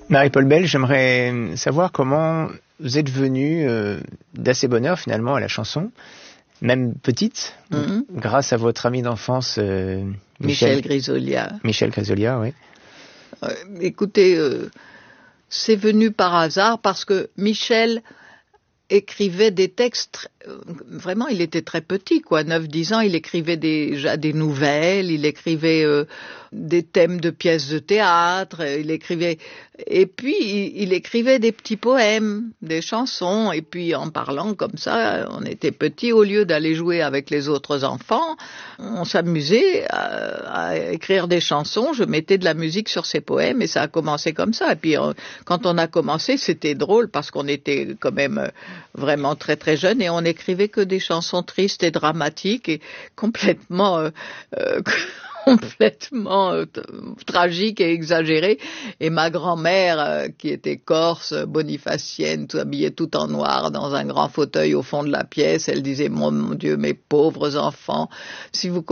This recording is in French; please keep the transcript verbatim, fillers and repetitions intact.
Marie-Paul Bell, j'aimerais savoir comment vous êtes venue euh, d'Assez Bonheur finalement à la chanson, même petite, mm-hmm. grâce à votre ami d'enfance euh, Michel, Michel Grisolia. Michel Grisolia, oui. Euh, écoutez, euh, c'est venu par hasard parce que Michel écrivait des textes, euh, vraiment il était très petit, quoi, neuf dix ans, il écrivait déjà des nouvelles, il écrivait euh, des thèmes de pièces de théâtre, il écrivait, et puis il, il écrivait des petits poèmes, des chansons, et puis en parlant comme ça, on était petits, au lieu d'aller jouer avec les autres enfants, on s'amusait à, à écrire des chansons, je mettais de la musique sur ces poèmes, et ça a commencé comme ça, et puis on, quand on a commencé, c'était drôle, parce qu'on était quand même vraiment très très jeune et on n'écrivait que des chansons tristes et dramatiques et complètement euh, euh, complètement euh, t- tragiques et exagérées. Et ma grand-mère euh, qui était corse, bonifacienne, tout, habillée tout en noir dans un grand fauteuil au fond de la pièce, elle disait mon, mon Dieu, mes pauvres enfants, si vous